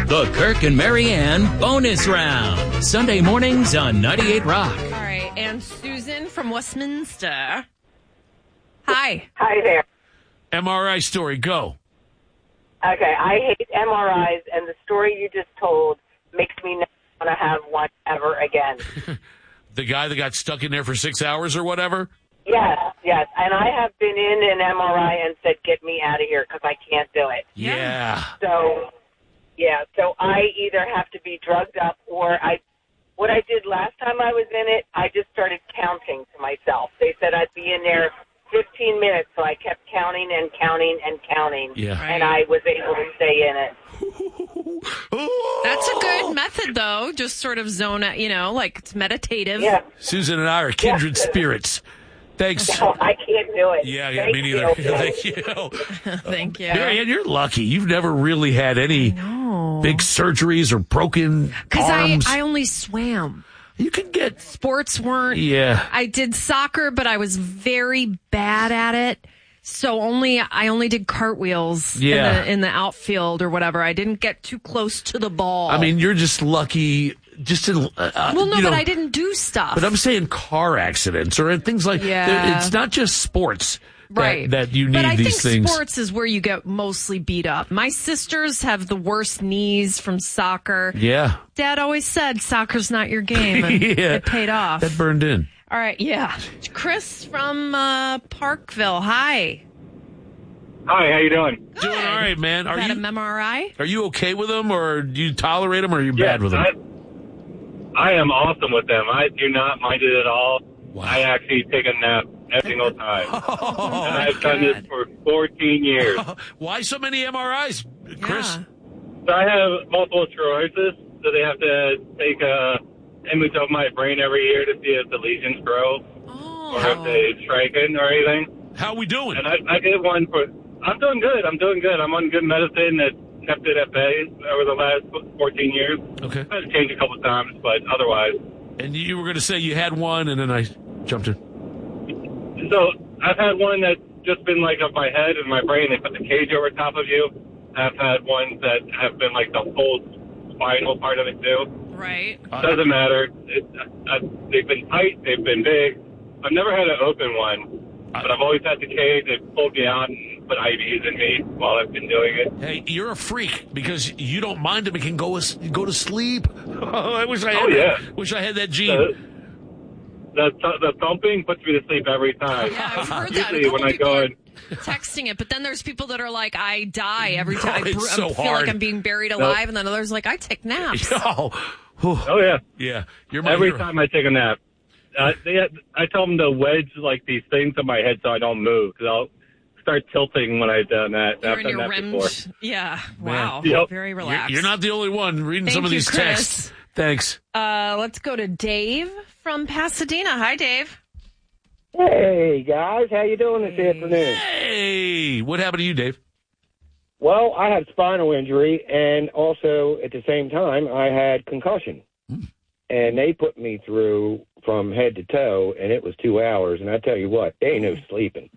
The Kirk and Marianne bonus round. Sunday mornings on 98 Rock. All right, and Susan from Westminster. Hi. Hi there. MRI story, go. Okay, I hate MRIs, and the story you just told makes me not want to have one ever again. The guy that got stuck in there for 6 hours or whatever? Yes. And I have been in an MRI and said, get me out of here because I can't do it. Yeah. So I either have to be drugged up or what I did last time I was in it, I just started counting to myself. They said I'd be in there 15 minutes, so I kept counting and counting and counting, and I was able to stay in it. That's a good method, though. Just sort of zone out, like it's meditative. Yeah. Susan and I are kindred spirits. Thanks. No, I can't do it. Yeah, me neither. Thank you. Thank you. Marianne, you're lucky. You've never really had any big surgeries or broken arms. Because I only swam. You can get... Sports weren't... Yeah. I did soccer, but I was very bad at it. So I only did cartwheels in the outfield or whatever. I didn't get too close to the ball. I mean, you're just lucky... but I didn't do stuff. But I'm saying car accidents or things like that. It's not just sports that you need these things. But I think sports is where you get mostly beat up. My sisters have the worst knees from soccer. Yeah. Dad always said soccer's not your game, and it paid off. That burned in. All right, Chris from Parkville, hi. Hi, how you doing? Good. Doing all right, man. Are you an MRI? Are you okay with them, or do you tolerate them, or are you bad with them? I am awesome with them. I do not mind it at all. Wow. I actually take a nap every single time. And I've done this for 14 years. Why so many MRIs, Chris? Yeah. So I have multiple sclerosis, so they have to take a image of my brain every year to see if the lesions grow or if they strengthen or anything. How we doing? And I did one for... I'm doing good. I'm on good medicine that kept it at bay over the last 14 years. Okay. I had to change a couple of times, but otherwise. And you were going to say you had one, and then I jumped in. So I've had one that's just been like up my head and my brain. They put the cage over top of you. I've had ones that have been like the whole spinal part of it too. Right. Doesn't matter. They've been tight. They've been big. I've never had an open one. But I've always had the cage. They've pulled me out and put IVs in me while I've been doing it. Hey, you're a freak because you don't mind them and can go to sleep. I wish I had wish I had that gene. The thumping puts me to sleep every time. Yeah, I've heard that. Usually when I go in... texting it, but then there's people that are like, I die every time. I so feel like I'm being buried alive, and then others like, I take naps. Oh, yeah. Yeah. You're my every hero. time I take a nap. I tell them to wedge like these things on my head so I don't move because I'll start tilting when I've done that. You're I've in done your that REM. before. Yeah. Wow. Yep. Very relaxed. You're not the only one reading some of these Chris. texts. Thanks. Let's go to Dave from Pasadena. Hi, Dave. Hey, guys. How you doing this afternoon? Hey. What happened to you, Dave? Well, I had spinal injury, and also at the same time, I had concussion. And they put me through from head to toe, and it was 2 hours. And I tell you what, there ain't no sleeping.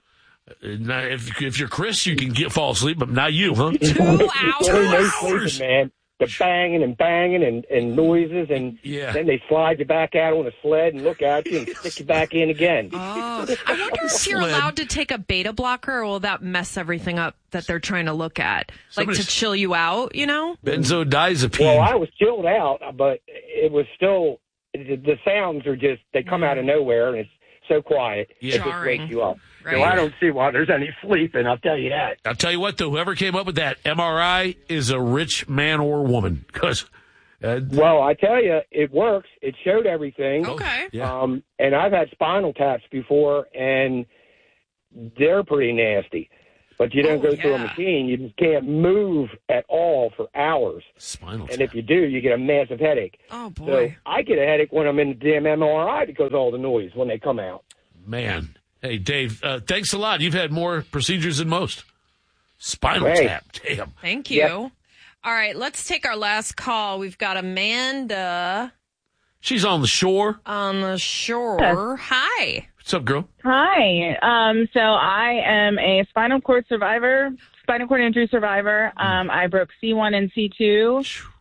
If you're Chris, you can fall asleep, but not you, huh? 2 hours. There ain't no sleeping, man. The banging and noises, and then they slide you back out on a sled and look at you and stick you back in again. Oh, I wonder if you're allowed to take a beta blocker, or will that mess everything up that they're trying to look at? Like to chill you out, Benzodiazepine. Well, I was chilled out, but it was still, the sounds are just, they come out of nowhere, and it's so quiet, it just wakes you up. Right. So I don't see why there's any sleeping, I'll tell you that. I'll tell you what, though, whoever came up with that MRI is a rich man or woman. Because, well, I tell you, it works. It showed everything. Okay. Yeah. And I've had spinal taps before, and they're pretty nasty. But you don't go through a machine. You just can't move at all for hours. Spinal tap. And if you do, you get a massive headache. Oh, boy. So I get a headache when I'm in the damn MRI because of all the noise when they come out. Man. Hey, Dave, thanks a lot. You've had more procedures than most. Spinal tap. Damn. Thank you. Yep. All right, let's take our last call. We've got Amanda. She's on the shore. On the shore. Hi. What's up, girl? Hi. So I am a spinal cord injury survivor. I broke C1 and C2.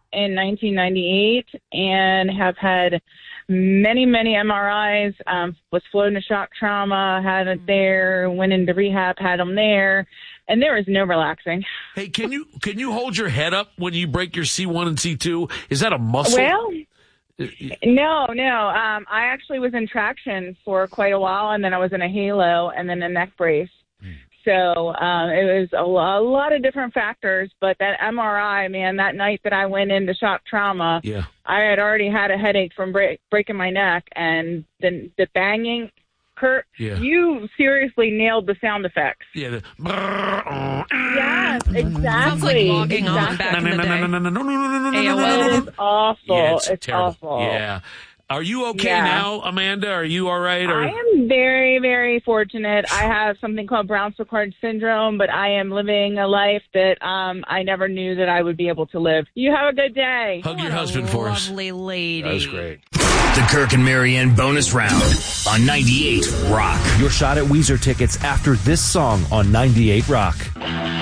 in 1998 and have had many, many MRIs. Was flown to shock trauma, had it there, went into rehab, had them there, and there is no relaxing. Hey, can you hold your head up when you break your C1 and C2? Is that a muscle? Well, no. I actually was in traction for quite a while, and then I was in a halo and then a neck brace. So it was a lot of different factors, but that MRI, man, that night that I went into shock trauma, I had already had a headache from breaking my neck, and the banging, Kurt, you seriously nailed the sound effects. Yeah. Yes, exactly. Sounds like logging on back in the day. It is awful. Yeah, it's awful. Yeah. Are you okay now, Amanda? Are you all right? Or? I am very, very fortunate. I have something called Brown-Séquard syndrome, but I am living a life that I never knew that I would be able to live. You have a good day. Hug your husband for us. Lovely lady. That was great. The Kirk and Marianne bonus round on 98 Rock. Your shot at Weezer tickets after this song on 98 Rock.